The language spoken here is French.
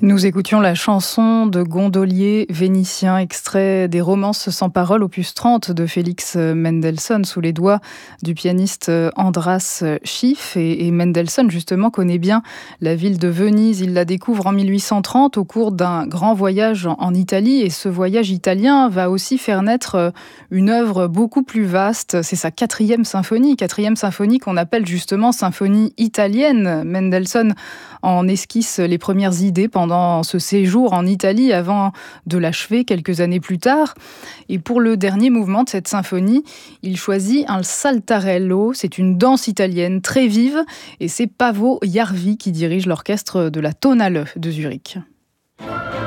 Nous écoutions la chanson de Gondolier vénitien, extrait des Romances sans parole, opus 30 de Félix Mendelssohn, sous les doigts du pianiste Andras Schiff. Et Mendelssohn, justement, connaît bien la ville de Venise. Il la découvre en 1830 au cours d'un grand voyage en Italie. Et ce voyage italien va aussi faire naître une œuvre beaucoup plus vaste. C'est sa quatrième symphonie qu'on appelle justement symphonie italienne. Mendelssohn en esquisse les premières idées pendant ce séjour en Italie avant de l'achever quelques années plus tard. Et pour le dernier mouvement de cette symphonie, il choisit un saltarello. C'est une danse italienne très vive et c'est Paavo Järvi qui dirige l'orchestre de la Tonhalle de Zurich.